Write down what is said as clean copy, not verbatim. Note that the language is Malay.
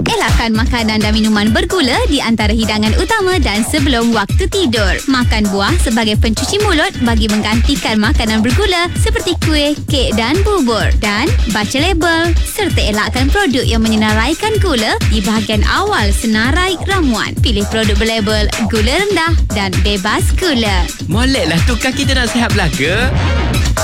Elakkan makanan dan minuman bergula di antara hidangan utama dan sebelum waktu tidur. Makan buah sebagai pencuci mulut bagi menggantikan makanan bergula seperti kuih, kek dan bubur. Dan baca label serta elakkan produk yang menyenaraikan gula di bahagian awal senarai ramuan. Pilih produk berlabel gula rendah dan bebas gula. Moleklah tukar kita nak sihat belaka.